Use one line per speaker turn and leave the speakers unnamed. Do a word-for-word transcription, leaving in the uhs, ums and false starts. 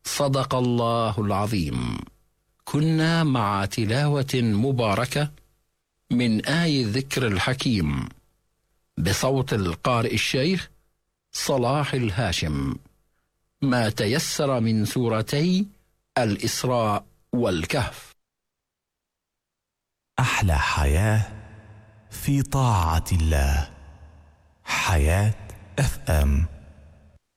صدق الله العظيم. كنا مع تلاوة مباركة من آي الذكر الحكيم بصوت القارئ الشيخ صلاح الهاشم، ما تيسر من سورتي الإسراء والكهف.
أحلى حياة في طاعة الله. حياة اف ام.